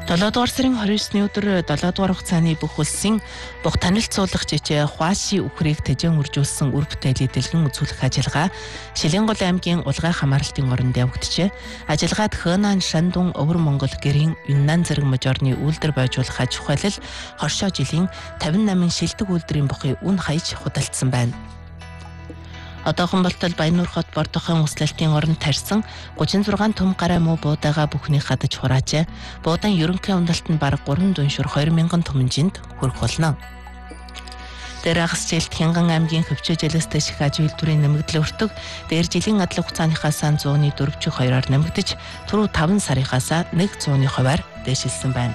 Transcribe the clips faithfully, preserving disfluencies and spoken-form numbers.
долоодугаар сарын хорин есний өдөр долоодугаар хугацааны бүх улсын бүх танилцуулах жижиг Хуаши үхрийг тэжэн үржүүлсэн үр бүтээлийг дэлгэн үзүүлэх ажиллагаа Шилэнгол аймгийн Улгай хамаарлтын оронд явагдажээ. Ажиллагаад Хönан, Шандун, Өвөр Монгол гэрийн Юннан зэрэг мажорны үйлдвэр бойжуулах аж ахуйлал хоршоо жилийн тавин восемь шилдэг үйлдвэрийн бохыг үн хаяж худалдсан байна. Одоохон болтол Баяннуур хот Бордохон услалтын оронд тарьсан гучин зургаан том гараа муу буудаага бүхний хадаж хураажээ. Буудаан ерөнхий ундалт нь бараг гурван дүншүр хоёр мянган томонжинд хүрэх болно. Тэр агас жилд Хянган аймгийн хөвчөө жилэстэй шиг аж үйлдвэрийн нэмэгдэл өртөг. Дээр жилийн адлаг хугацааныхаас зууны дөрвч хоёроор нэмэгдэж, түрүү таван сарынхаас нэг зууны хувиар дээшилсэн байна.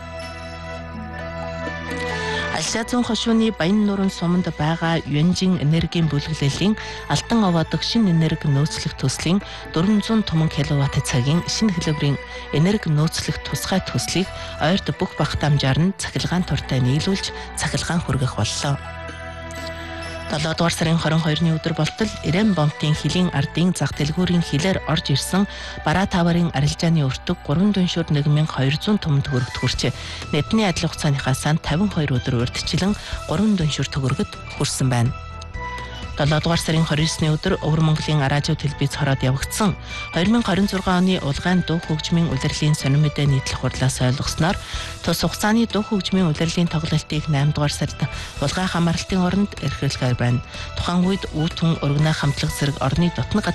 Алшаазун хошууны Баяннуурын суманд байгаа Юанжин энергийн бүлэглэлийн Алтан овоодох шинэ энерги нөөцлөх төслийн дөрвөн зуун томон киловатт цагийн шинэ хэлбэрийн энерги нөөцлөх тусгай төслийг ойрд бүх багт амжаар нь цахилгаан туртай нийлүүлж цахилгаан хүргэх боллоо. долоодугаар сарын хорин хоёрны өдөр болтол Ирэм бомтын хилийн ардын зах дэлгүүрийн хилээр орж ирсэн бараа таварын арилжааны өртөг гурван дүншүр нэг мянган хоёр зуун томон төгрөгт хүрчээ. Нийтний адлаг хугацааныхаас тавин хоёр өдөр урьдчилан гурван дүншүр төгрөгөд хүрсэн байна. долоодугаар сарын хорин есний өдөр Өвөр Монголын Араажуу телевиз хороод явагдсан хоёр мянга хорин зургаан оны улгаан дуу хөгжмийн улирлын сонин мэдээ нийтлэх хурлаас ойлгосноор тус хугацааны дуу хөгжмийн улирлын тоглолтыг найман дугаар сард Улгай хамаарлтын оронд эрхлэхээр байна. Тухайн үед Үүтэн Өргөнөө хамтлаг зэрэг орны дотны